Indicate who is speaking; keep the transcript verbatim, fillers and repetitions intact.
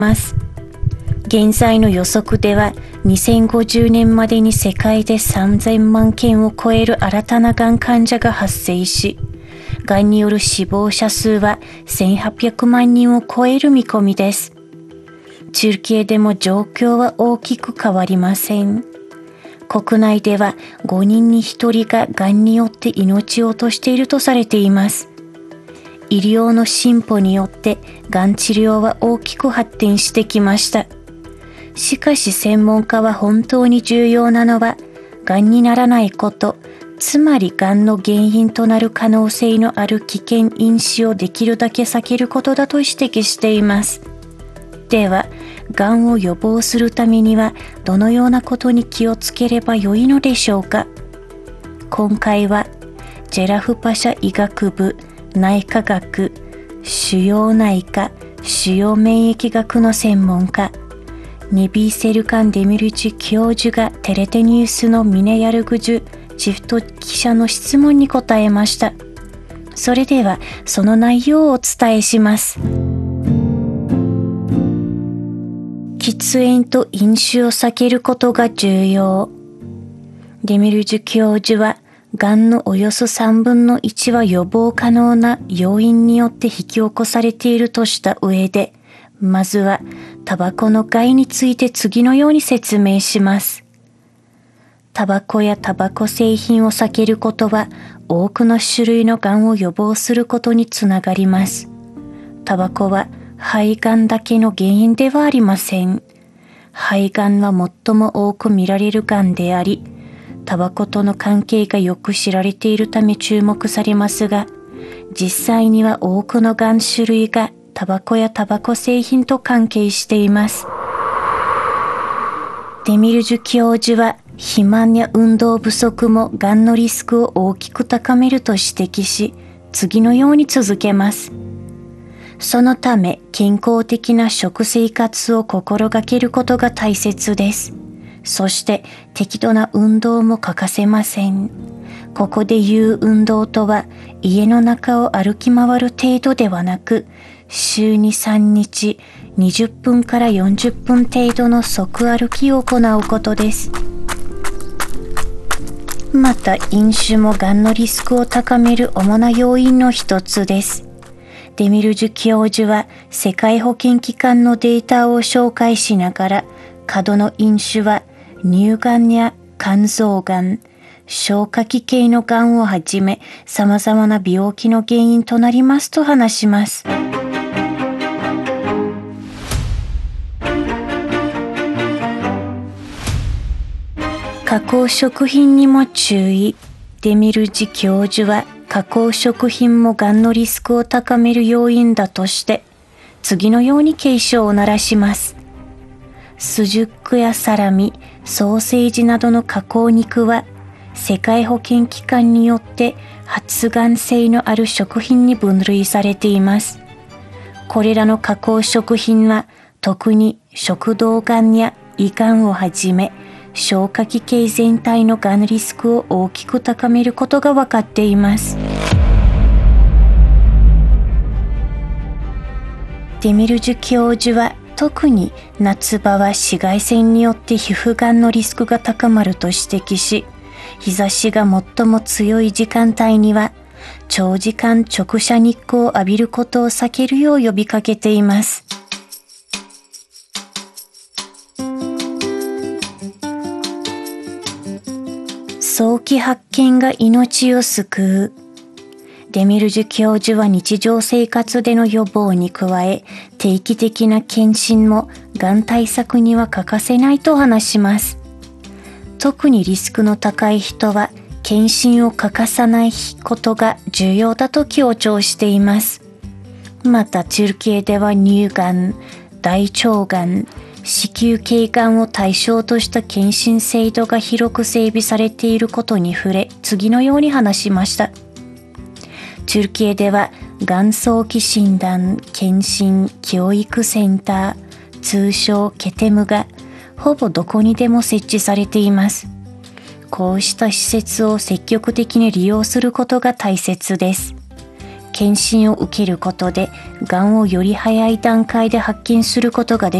Speaker 1: ます。現在の予測ではにせんごじゅうねんまでに世界でさんぜんまんけんを超える新たながん患者が発生し、がんによる死亡者数はせんはっぴゃくまんにんを超える見込みです。チュルキエでも状況は大きく変わりません。国内ではごにんにひとりががんによって命を落としているとされています。医療の進歩によってがん治療は大きく発展してきました。しかし専門家は本当に重要なのは、がんにならないこと、つまりがんの原因となる可能性のある危険因子をできるだけ避けることだと指摘しています。では、がんを予防するためにはどのようなことに気をつければよいのでしょうか。今回は、ジェラフパシャ医学部内科学、腫瘍内科、腫瘍免疫学の専門家、ネビーセルカン・デミルチ教授がテレテニュースのミネヤルグジュチフト記者の質問に答えました。それではその内容をお伝えします。喫煙と飲酒を避けることが重要。デミルジュ教授は、がんのおよそさんぶんのいちは予防可能な要因によって引き起こされているとした上で、まずはタバコの害について次のように説明します。タバコやタバコ製品を避けることは多くの種類のがんを予防することにつながります。タバコは肺がんだけの原因ではありません。肺がんは最も多く見られるがんであり、タバコとの関係がよく知られているため注目されますが、実際には多くのがん種類がタバコやタバコ製品と関係しています。デミルジュ教授は、肥満や運動不足もがんのリスクを大きく高めると指摘し、次のように続けます。そのため、健康的な食生活を心がけることが大切です。そして、適度な運動も欠かせません。ここで言う運動とは、家の中を歩き回る程度ではなく、週にさんにち、にじゅっぷんからよんじゅっぷん程度の即歩きを行うことです。また、飲酒もがんのリスクを高める主な要因の一つです。デミルジュ教授は、世界保健機関のデータを紹介しながら、過度の飲酒は、乳がんや肝臓がん、消化器系のがんをはじめ、様々な病気の原因となりますと話します。加工食品にも注意。デミルジ教授は、加工食品もがんのリスクを高める要因だとして、次のように警鐘を鳴らします。スジュックやサラミ、ソーセージなどの加工肉は、世界保健機関によって発がん性のある食品に分類されています。これらの加工食品は、特に食道がんや胃がんをはじめ、消化器系全体のがんリスクを大きく高めることが分かっています。デミルジュ教授は、特に夏場は紫外線によって皮膚がんのリスクが高まると指摘し、日差しが最も強い時間帯には、長時間直射日光を浴びることを避けるよう呼びかけています。早期発見が命を救う。デミルジュ教授は日常生活での予防に加え、定期的な検診もがん対策には欠かせないと話します。特にリスクの高い人は、検診を欠かさないことが重要だと強調しています。また、チュルキエでは乳がん、大腸がん、子宮頸がんを対象とした検診制度が広く整備されていることに触れ、次のように話しました。チュルキエでは、がん早期診断、検診、教育センター、通称ケテムが、ほぼどこにでも設置されています。こうした施設を積極的に利用することが大切です。 検診を受けることで、がんをより早い段階で発見することがで